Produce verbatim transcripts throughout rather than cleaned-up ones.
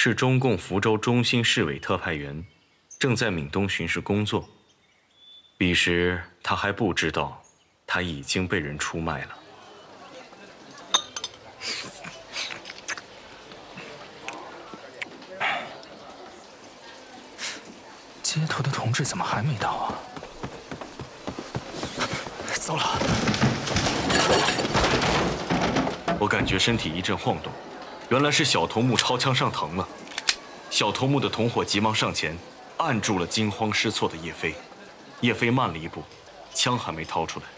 是中共福州中心市委特派员，正在闽东巡视工作。彼时他还不知道，他已经被人出卖了。 接头的同志怎么还没到啊？糟了！ 我感觉身体一阵晃动，原来是小头目抄枪上膛了。小头目的同伙急忙上前，按住了惊慌失措的叶飞。叶飞慢了一步，枪还没掏出来。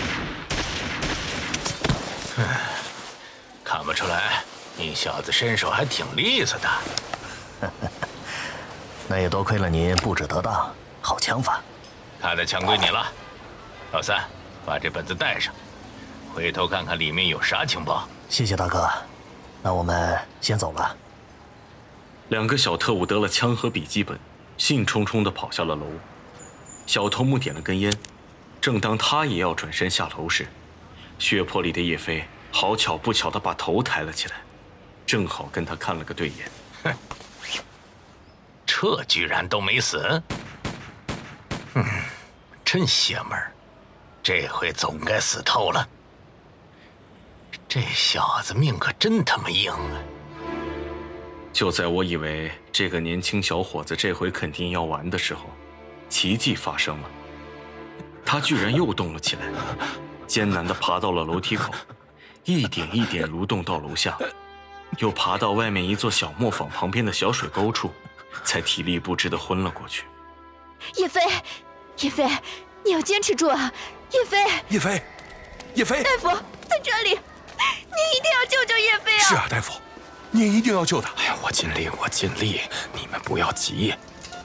看不出来，你小子身手还挺利索的。 那也多亏了您布置得当，好枪法。 他的枪归你了，老三，把这本子带上，回头看看里面有啥情报。 谢谢大哥，那我们先走了。 两个小特务得了枪和笔记本，兴冲冲地跑下了楼。小头目点了根烟，正当他也要转身下楼时，血泊里的叶飞好巧不巧地把头抬了起来，正好跟他看了个对眼。 哼，这居然都没死，嗯，真邪门儿，这回总该死透了。这小子命可真他妈硬啊！ 就在我以为这个年轻小伙子这回肯定要完的时候，奇迹发生了，他居然又动了起来，艰难地爬到了楼梯口，一点一点蠕动到楼下，又爬到外面一座小磨坊旁边的小水沟处，才体力不支地昏了过去。 叶飞，叶飞，你要坚持住啊！叶飞， 叶飞，叶飞， 大夫在这里，您一定要救救叶飞啊！ 是啊，大夫，您一定要救他。 哎呀，我尽力，我尽力，你们不要急。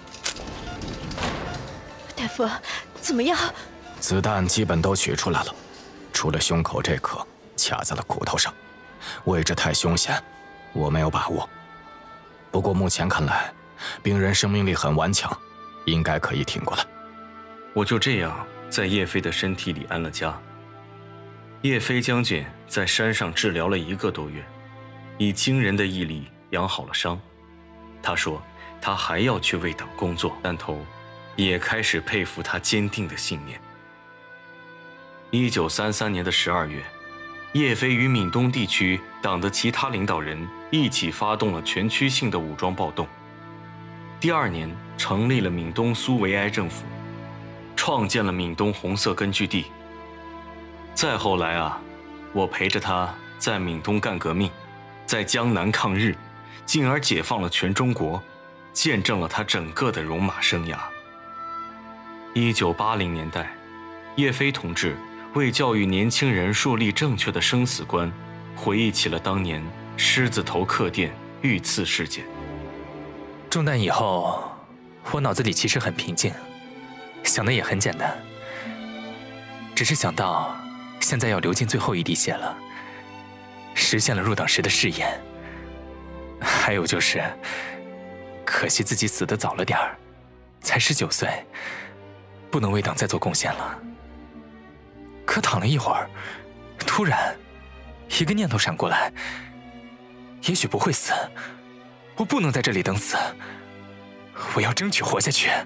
大夫，怎么样？ 子弹基本都取出来了，除了胸口这颗卡在了骨头上，位置太凶险，我没有把握。不过目前看来，病人生命力很顽强，应该可以挺过来。 我就这样在叶飞的身体里安了家。叶飞将军在山上治疗了一个多月，以惊人的毅力养好了伤。他说他还要去为党工作，但头也开始佩服他坚定的信念。一九三三年的十二月，叶飞与闽东地区党的其他领导人一起发动了全区性的武装暴动。第二年，成立了闽东苏维埃政府，创建了闽东红色根据地。再后来啊，我陪着他在闽东干革命，在江南抗日，进而解放了全中国，见证了他整个的戎马生涯。一九八零年代，叶飞同志为教育年轻人树立正确的生死观，回忆起了当年狮子头客店遇刺事件。 中弹以后，我脑子里其实很平静，想的也很简单，只是想到现在要流尽最后一滴血了，实现了入党时的誓言。还有就是，可惜自己死得早了点儿，才十九岁，不能为党再做贡献了。可躺了一会儿，突然一个念头闪过来，也许不会死，我不能在这里等死，我要争取活下去。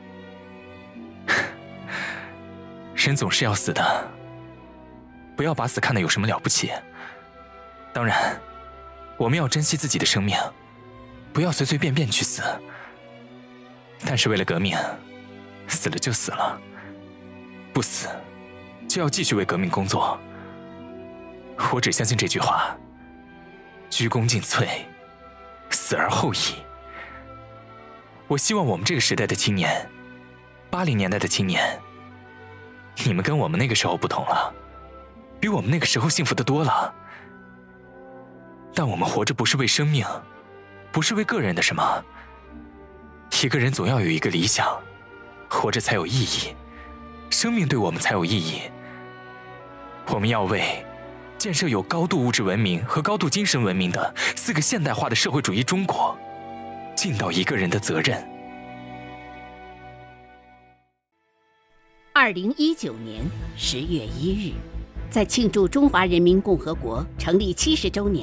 人总是要死的，不要把死看得有什么了不起。当然，我们要珍惜自己的生命，不要随随便便去死。但是为了革命，死了就死了，不死就要继续为革命工作。我只相信这句话：鞠躬尽瘁，死而后已。我希望我们这个时代的青年，八零年代的青年，你们跟我们那个时候不同了，比我们那个时候幸福得多了。但我们活着不是为生命，不是为个人的什么。一个人总要有一个理想，活着才有意义，生命对我们才有意义。我们要为建设有高度物质文明和高度精神文明的四个现代化的社会主义中国，尽到一个人的责任。 二零一九年十月一日，在庆祝中华人民共和国成立七十周年